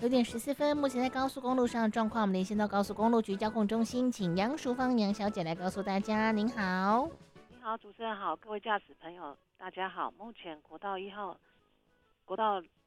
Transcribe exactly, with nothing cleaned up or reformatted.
九点十四分，目前在高速公路上的状况，我们连线到高速公路局交控中心，请杨淑芳杨小姐来告诉大家。您好。 你好，主持人好，各位驾驶朋友，大家好。目前国道一号、国道